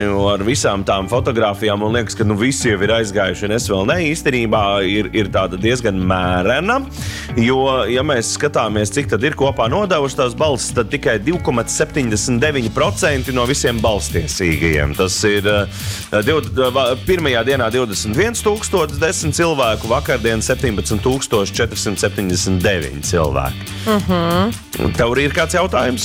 ar visām tām fotogrāfijām, un liekas, ka visi jau ir aizgājuši, un es vēl ne. Īstenībā ir tāda diezgan mērena, jo, ja mēs skatāmies, cik tad ir kopā nodevuši tās balsis, tad tikai 2,79% no visiem balstiesīgajiem. Tas ir pirmajā dienā 21 010 cilvēku, vakardien 17 479 cilvēki. Tev ir kāds jautājums?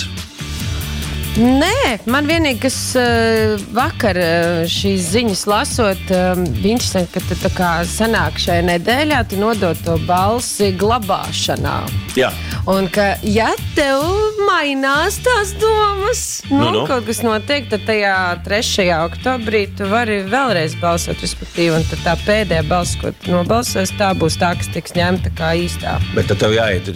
Nē, man vienīgi, kas vakar šīs ziņas lasot, interesanti, ka tā kā sanāk šajā nedēļā, tu nodod to balsi glabāšanā. Jā. Un ka, ja tev mainās tās domas, kaut kas notiek, tad tajā 3. oktobrī tu vari vēlreiz balsot, respektīvi, un tad tā pēdējā balss, ko tu nobalsos, tā būs tā, kas tiks ņemta kā īstā. Bet tad tev jāiet,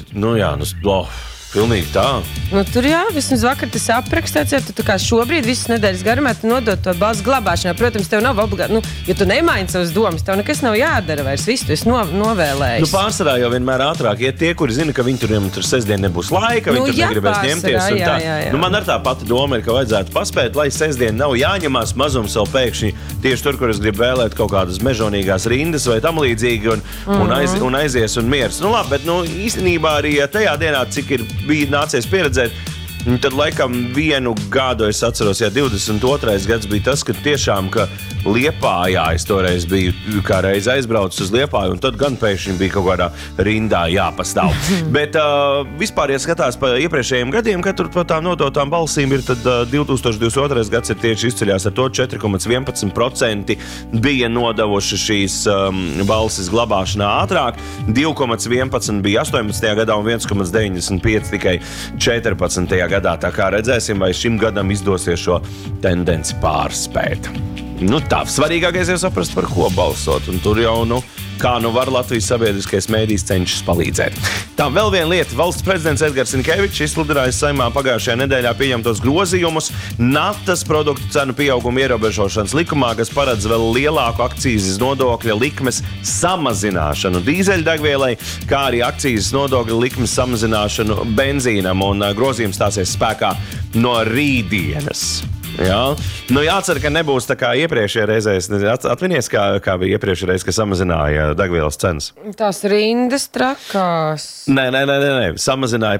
pilnīgi tā. Tur vismaz vakar tas aprakstāts, ja tu kā šobrīd visas nedēļas garumā tu nodod to balsu glabāšanā. Protams, tev nav obligāti, ja tu nemaini savas domas, tev nekas nav jādara vairs, visu tu esi novēlējis. Pārsvarā jau vienmēr ātrāk iet tie, kuri zina, ka viņi tur sestdien nebūs laika, viņi tur negribēs ņemties. Jā. Man ar tā pati doma ir, ka vajadzētu paspēt, lai sestdien nav jāņemās mazums vēl pēkšņi tieši tur, kur es gribu vēlēt kaut kādas mežonīgās rindas vai tam līdzīgi un aizies un miers. Labi, bet īstenībā arī tajā dienā, cik bija nācies pieredzēt, tad laikam vienu gadu es atceros, 22. gads bija tas, ka tiešām, ka Liepājā es toreiz biju kā reiz aizbraucis uz Liepāju, un tad gan pēkšņi bija kaut kādā rindā jāpastāv. Bet vispār, ja skatās pa iepriekšējiem gadiem, ka tur pa tām nodotām balsīm ir, tad 2022. gads ir tieši izceļās ar to 4,11% bija nodevuši šīs balsis glabāšanā ātrāk, 2,11% bija 18. gadā un 1,95% tikai 14. gadā. Tā kā redzēsim, vai šim gadam izdosies šo tendenci pārspēt. Tā, svarīgākais ir saprast, par ko balsot, un tur jau, kā var Latvijas sabiedriskais mēdījis cenšas palīdzēt. Tā, vēl viena lieta. Valsts prezidents Edgars Rinkevičs izsludināja Saeimā pagājušajā nedēļā pieņemtos grozījumus naftas produktu cenu pieauguma ierobežošanas likumā, kas paredz vēl lielāku akcīzes nodokļa likmes samazināšanu dīzeļdegvielai, kā arī akcīzes nodokļa likmes samazināšanu benzīnam, un grozījums stāsies spēkā no rītdienas. Jā. Jācer, ka nebūs tā kā iepriekšējā reizē. Atvinies, kā bija iepriekšējā reizē, ka samazināja degvielas cenas. Tās rindas trakās. Nē. Samazināja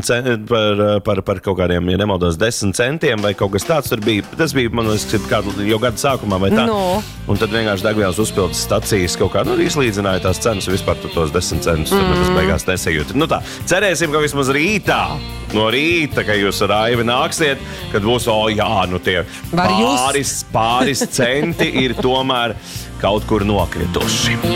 par kaut kādiem, ja nemaldos, 10 centiem vai kaut kas tāds tur bija. Tas bija, man liekas, jau gada sākumā vai tā. Un tad vienkārši degvielas uzpildes stacijas kaut kā izlīdzināja tās cenas vispār tos 10 centus. Tur nekas beigās nesajūt. Tā, cerēsim, ka vismaz rītā, no rīta, ka jūs ar Aivi nāksiet, kad būs, tie pāris centi ir tomēr kaut kur nokrituši.